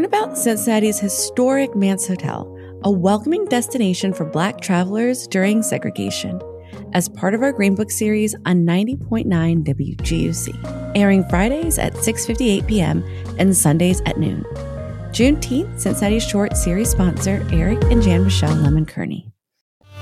Learn about Cincinnati's historic Manse Hotel, a welcoming destination for Black travelers during segregation, as part of our Green Book series on 90.9 WGUC, airing Fridays at 6:58 p.m. and Sundays at noon. Juneteenth, Cincinnati Short series sponsor Eric and Jan Michelle Lemon Kearney.